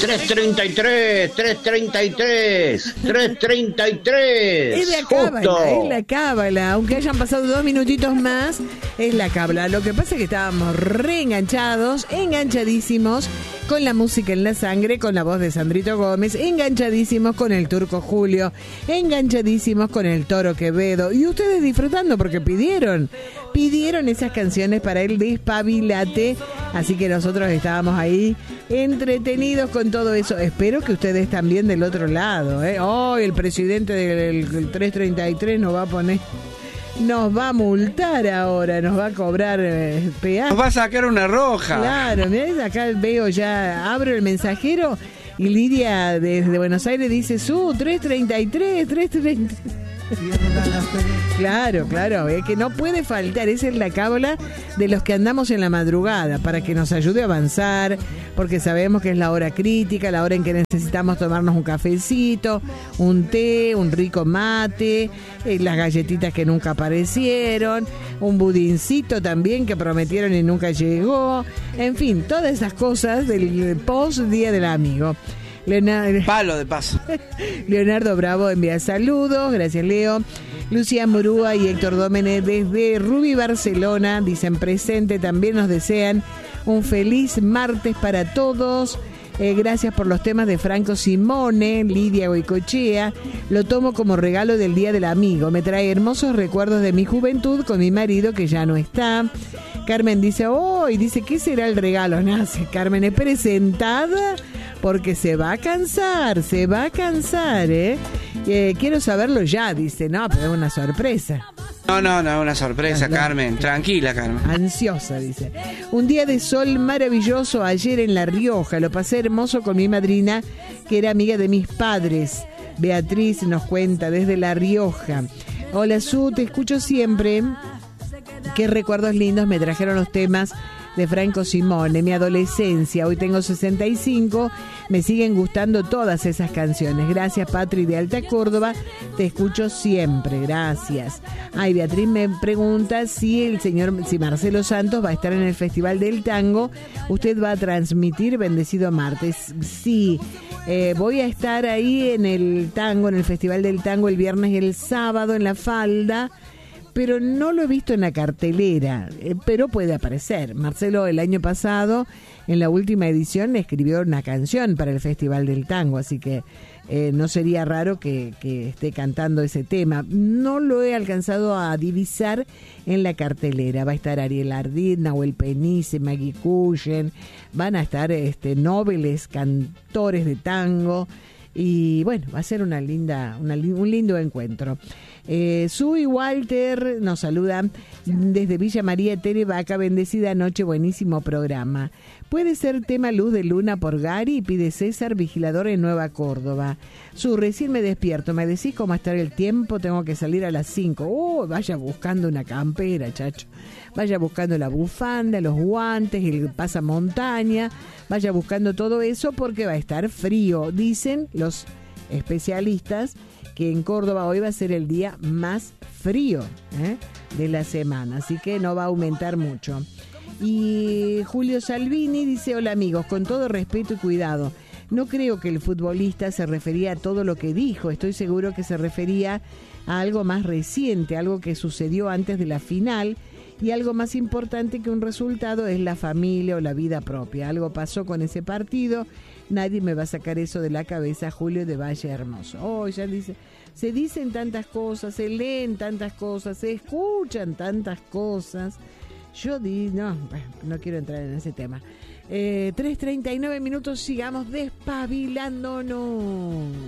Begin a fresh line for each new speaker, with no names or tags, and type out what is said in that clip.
3:33, 3:33, 3:33.
Es la cábala. Aunque hayan pasado 2 minutitos más, es la cábala. Lo que pasa es que estábamos reenganchados, enganchadísimos con la música en la sangre, con la voz de Sandrito Gómez, enganchadísimos con el Turco Julio, enganchadísimos con el Toro Quevedo. Y ustedes disfrutando porque pidieron esas canciones para el Despabilate. Así que nosotros estábamos ahí entretenidos con todo eso. Espero que ustedes también del otro lado. Hoy el presidente del 333 nos va a multar ahora, nos va a cobrar peaje.
Nos va a sacar una roja.
Claro, mirá, acá veo ya, abro el mensajero y Lidia desde Buenos Aires dice, 333. Claro, es que no puede faltar, esa es la cábala de los que andamos en la madrugada, para que nos ayude a avanzar, porque sabemos que es la hora crítica, la hora en que necesitamos tomarnos un cafecito, un té, un rico mate, las galletitas que nunca aparecieron, un budincito también que prometieron y nunca llegó, en fin, todas esas cosas del post Día del Amigo.
Palo de paso.
Leonardo Bravo envía saludos, gracias Leo. Lucía Murúa y Héctor Dómenez desde Rubí, Barcelona, dicen presente, también nos desean un feliz martes para todos. Gracias por los temas de Franco Simone, Lidia Goicochea. Lo tomo como regalo del Día del Amigo. Me trae hermosos recuerdos de mi juventud con mi marido que ya no está. Carmen dice, dice, ¿qué será el regalo? Nace, Carmen es presentada porque se va a cansar, quiero saberlo ya, dice, no, pero es una sorpresa.
No, una sorpresa, Carmen. Tranquila, Carmen.
Ansiosa, dice. Un día de sol maravilloso ayer en La Rioja. Lo pasé hermoso con mi madrina, que era amiga de mis padres. Beatriz nos cuenta desde La Rioja. Hola, Su, te escucho siempre. Qué recuerdos lindos me trajeron los temas de Franco Simone, mi adolescencia. Hoy tengo 65, me siguen gustando todas esas canciones. Gracias, Patri de Alta Córdoba, te escucho siempre, gracias. Beatriz me pregunta si Marcelo Santos va a estar en el Festival del Tango. Usted va a transmitir Bendecido Martes. Sí, voy a estar ahí en el tango, en el Festival del Tango el viernes y el sábado en La Falda, pero no lo he visto en la cartelera, pero puede aparecer. Marcelo el año pasado, en la última edición, escribió una canción para el Festival del Tango, así que no sería raro que esté cantando ese tema. No lo he alcanzado a divisar en la cartelera. Va a estar Ariel Ardit, Nahuel Penice, Maggie Cushen, van a estar nobles cantores de tango. Y bueno, va a ser un lindo encuentro. Sue Walter nos saluda desde Villa María Terevaca. Bendecida noche, buenísimo programa. Puede ser tema Luz de Luna por Gary, pide César, vigilador en Nueva Córdoba. Recién me despierto, me decís cómo estar el tiempo, tengo que salir a las 5. Vaya buscando una campera, chacho. Vaya buscando la bufanda, los guantes, el pasamontaña. Vaya buscando todo eso porque va a estar frío. Dicen los especialistas que en Córdoba hoy va a ser el día más frío de la semana, así que no va a aumentar mucho. Y Julio Salvini dice, hola amigos, con todo respeto y cuidado, no creo que el futbolista se refería a todo lo que dijo, estoy seguro que se refería a algo más reciente, algo que sucedió antes de la final, y algo más importante que un resultado es la familia o la vida propia. Algo pasó con ese partido, nadie me va a sacar eso de la cabeza. Julio de Valle Hermoso. Ya dice, se dicen tantas cosas, se leen tantas cosas, se escuchan tantas cosas. Yo no quiero entrar en ese tema. 3:39 minutos, sigamos despabilándonos.